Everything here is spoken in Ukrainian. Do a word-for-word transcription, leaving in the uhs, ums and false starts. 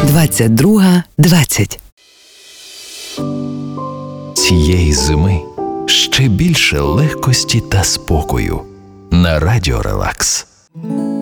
двадцять друга двадцять. Цієї зими ще більше легкості та спокою на Радіо Релакс.